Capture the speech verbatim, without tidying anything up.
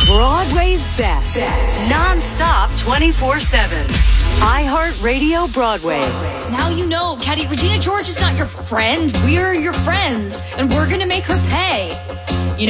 Broadway's best. best. Non-stop twenty-four seven. iHeartRadio Broadway. Now you know, Caddy, Regina George is not your friend. We're your friends, and we're gonna make her pay.